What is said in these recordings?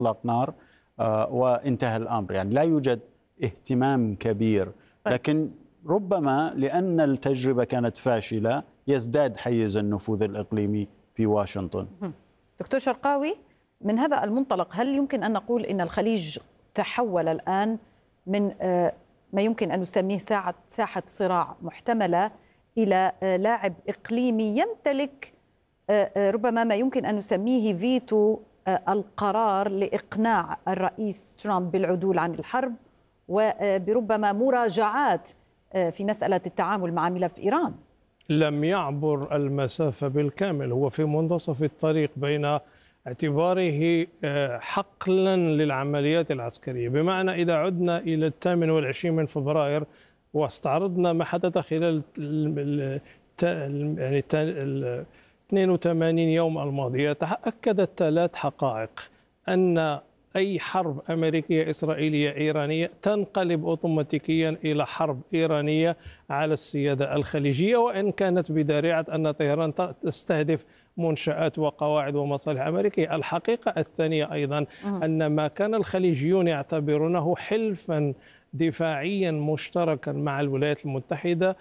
إطلاق نار وانتهى الأمر. يعني لا يوجد اهتمام كبير، لكن ربما لأن التجربة كانت فاشلة يزداد حيز النفوذ الإقليمي في واشنطن. دكتور شرقاوي، من هذا المنطلق هل يمكن أن نقول إن الخليج تحول الآن من ما يمكن أن نسميه ساحة صراع محتملة إلى لاعب إقليمي يمتلك ربما ما يمكن أن نسميه فيتو القرار لإقناع الرئيس ترامب بالعدول عن الحرب وبربما مراجعات في مسألة التعامل مع ملف إيران؟ لم يعبر المسافة بالكامل، هو في منتصف الطريق بين اعتباره حقلا للعمليات العسكرية، بمعنى إذا عدنا إلى 28 من فبراير واستعرضنا ما حدث خلال يعني 82 يوم الماضية، تأكدت 3 حقائق: أن أي حرب أمريكية إسرائيلية إيرانية تنقلب أوتوماتيكيا إلى حرب إيرانية على السيادة الخليجية، وإن كانت بدارعة أن طهران تستهدف منشآت وقواعد ومصالح أمريكية. الحقيقة الثانية أيضا أن ما كان الخليجيون يعتبرونه حلفا دفاعيا مشتركا مع الولايات المتحدة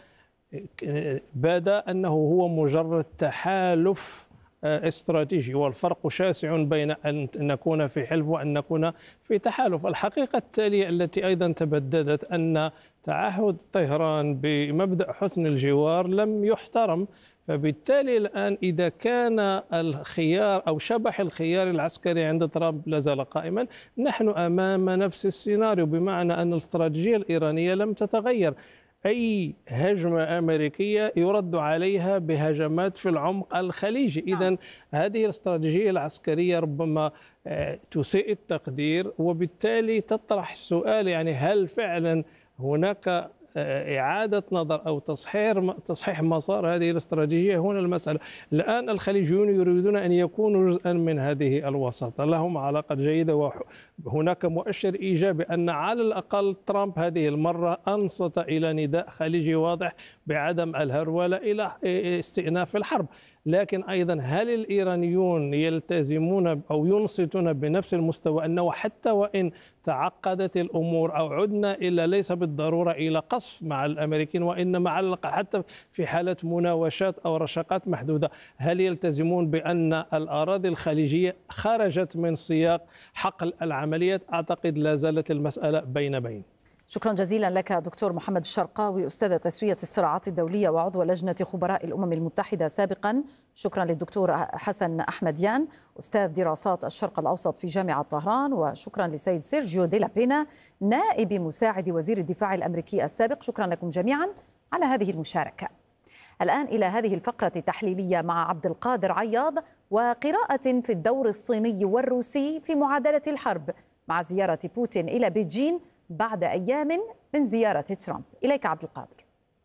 بدا أنه هو مجرد تحالف استراتيجي، والفرق شاسع بين أن نكون في حلف وأن نكون في تحالف. الحقيقة التالية التي أيضا تبددت أن تعهد طهران بمبدأ حسن الجوار لم يحترم، فبالتالي الآن إذا كان الخيار أو شبح الخيار العسكري عند ترامب لازال قائما، نحن أمام نفس السيناريو، بمعنى أن الاستراتيجية الإيرانية لم تتغير. أي هجمة أمريكية يرد عليها بهجمات في العمق الخليجي. إذن هذه الاستراتيجية العسكرية ربما تسيء التقدير، وبالتالي تطرح السؤال يعني هل فعلا هناك إعادة نظر أو تصحيح مسار هذه الاستراتيجية؟ هنا المسألة. الآن الخليجيون يريدون أن يكونوا جزءا من هذه الوساطة، لهم علاقة جيدة، وهناك مؤشر إيجابي أن على الأقل ترامب هذه المرة أنصت إلى نداء خليجي واضح بعدم الهرولة إلى استئناف الحرب. لكن أيضا هل الإيرانيون يلتزمون أو ينصتون بنفس المستوى، أنه حتى وإن تعقدت الأمور أو عدنا إلى ليس بالضرورة إلى قصف مع الأمريكيين، وإنما على الأقل حتى في حالة مناوشات أو رشقات محدودة، هل يلتزمون بأن الأراضي الخليجية خرجت من سياق حقل العمليات؟ أعتقد لا زالت المسألة بين. شكرا جزيلا لك دكتور محمد الشرقاوي، أستاذ تسوية الصراعات الدولية وعضو لجنة خبراء الأمم المتحدة سابقا. شكرا للدكتور حسن أحمديان، أستاذ دراسات الشرق الأوسط في جامعة طهران، وشكرا لسيد سيرجيو دي لا بينا نائب مساعد وزير الدفاع الأمريكي السابق. شكرا لكم جميعا على هذه المشاركة. الآن إلى هذه الفقرة التحليلية مع عبد القادر عياض، وقراءة في الدور الصيني والروسي في معادلة الحرب مع زيارة بوتين إلى بيجين بعد أيام من زيارة ترامب. إليك عبد القادر.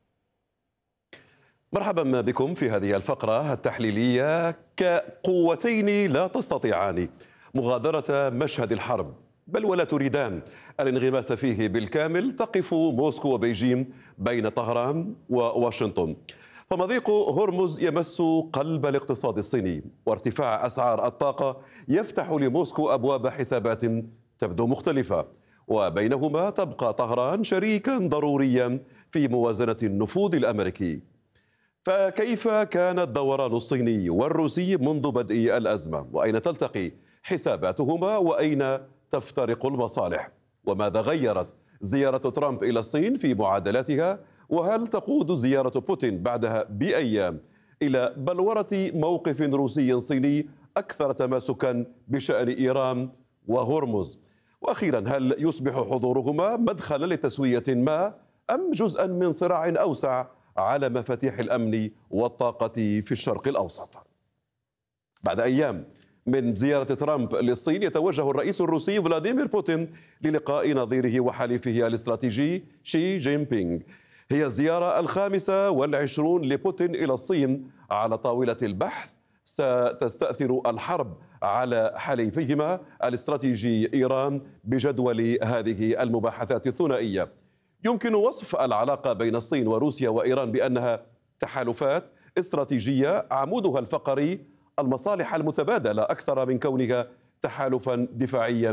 مرحبا بكم في هذه الفقرة التحليلية. كقوتين لا تستطيعان مغادرة مشهد الحرب بل ولا تريدان الانغماس فيه بالكامل، تقف موسكو وبيجين بين طهران وواشنطن. فمضيق هرمز يمس قلب الاقتصاد الصيني، وارتفاع أسعار الطاقة يفتح لموسكو أبواب حسابات تبدو مختلفة، وبينهما تبقى طهران شريكا ضروريا في موازنة النفوذ الأمريكي. فكيف كان الدوران الصيني والروسي منذ بدء الأزمة؟ وأين تلتقي حساباتهما؟ وأين تفترق المصالح؟ وماذا غيرت زيارة ترامب إلى الصين في معادلاتها؟ وهل تقود زيارة بوتين بعدها بأيام إلى بلورة موقف روسي صيني أكثر تماسكا بشأن إيران وهرمز؟ وأخيرا، هل يصبح حضورهما مدخلا لتسوية ما أم جزءا من صراع أوسع على مفاتيح الأمن والطاقة في الشرق الأوسط؟ بعد أيام من زيارة ترامب للصين، يتوجه الرئيس الروسي فلاديمير بوتين للقاء نظيره وحليفه الاستراتيجي شي جين بينغ. هي الزيارة 25 لبوتين إلى الصين على طاولة البحث ستستأثر الحرب على حليفيهما الاستراتيجي إيران بجدول هذه المباحثات الثنائية. يمكن وصف العلاقة بين الصين وروسيا وإيران بأنها تحالفات استراتيجية عمودها الفقري المصالح المتبادلة أكثر من كونها تحالفا دفاعيا